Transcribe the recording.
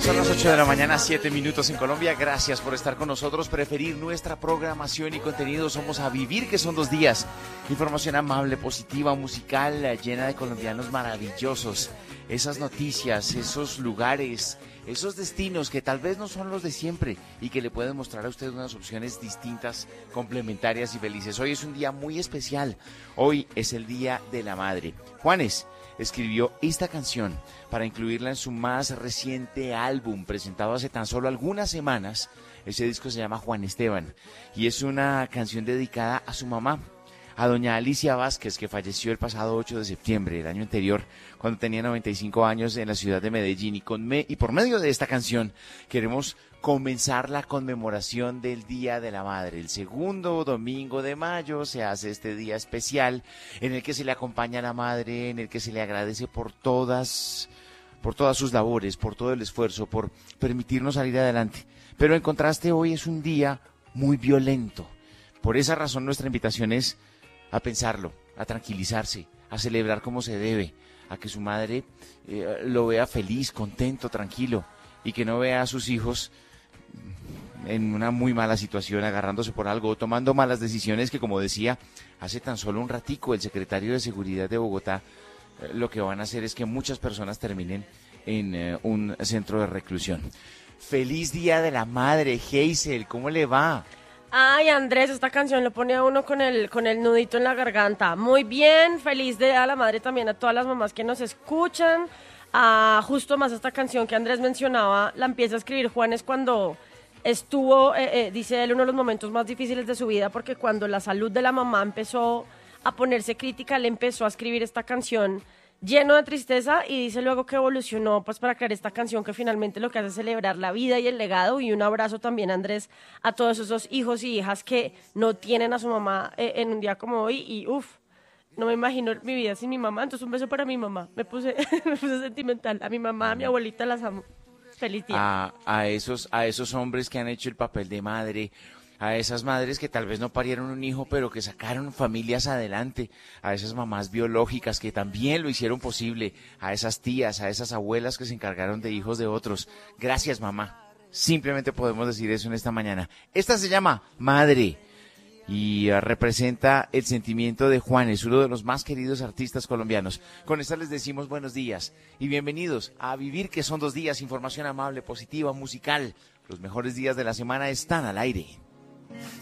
Son las 8 de la mañana, 7 minutos en Colombia. Gracias por estar con nosotros, preferir nuestra programación y contenido. Somos A Vivir, que son 2 días. Información amable, positiva, musical, llena de colombianos maravillosos. Esas noticias, esos lugares, esos destinos que tal vez no son los de siempre y que le pueden mostrar a usted unas opciones distintas, complementarias y felices. Hoy es un día muy especial. Hoy es el Día de la Madre. Juanes escribió esta canción para incluirla en su más reciente álbum, presentado hace tan solo algunas semanas. Ese disco se llama Juan Esteban y es una canción dedicada a su mamá, a doña Alicia Vázquez, que falleció el pasado 8 de septiembre del año anterior, cuando tenía 95 años en la ciudad de Medellín. Y por medio de esta canción queremos comenzar la conmemoración del Día de la Madre. El segundo domingo de mayo se hace este día especial en el que se le acompaña a la madre, en el que se le agradece por todas sus labores, por todo el esfuerzo, por permitirnos salir adelante. Pero en contraste, hoy es un día muy violento. Por esa razón nuestra invitación es a pensarlo, a tranquilizarse, a celebrar como se debe, a que su madre lo vea feliz, contento, tranquilo, y que no vea a sus hijos en una muy mala situación, agarrándose por algo o tomando malas decisiones que, como decía hace tan solo un ratico el secretario de Seguridad de Bogotá, lo que van a hacer es que muchas personas terminen en un centro de reclusión. Feliz Día de la Madre, Hazel, ¿cómo le va? Ay, Andrés, esta canción lo pone a uno con el nudito en la garganta. Muy bien, feliz Día de la Madre también a todas las mamás que nos escuchan. Justo más esta canción que Andrés mencionaba, la empieza a escribir Juanes cuando estuvo, dice él, uno de los momentos más difíciles de su vida, porque cuando la salud de la mamá empezó a ponerse crítica, él empezó a escribir esta canción lleno de tristeza y dice luego que evolucionó pues para crear esta canción que finalmente lo que hace es celebrar la vida y el legado. Y un abrazo también, Andrés, a todos esos hijos y hijas que no tienen a su mamá en un día como hoy y no me imagino mi vida sin mi mamá. Entonces un beso para mi mamá, me puse sentimental. A mi mamá, a mi abuelita las amo. Feliz día. A esos hombres que han hecho el papel de madre, a esas madres que tal vez no parieron un hijo, pero que sacaron familias adelante, a esas mamás biológicas que también lo hicieron posible, a esas tías, a esas abuelas que se encargaron de hijos de otros. Gracias, mamá. Simplemente podemos decir eso en esta mañana. Esta se llama Madre y representa el sentimiento de Juanes, uno de los más queridos artistas colombianos. Con esta les decimos buenos días y bienvenidos a Vivir, que son 2 días, información amable, positiva, musical. Los mejores días de la semana están al aire.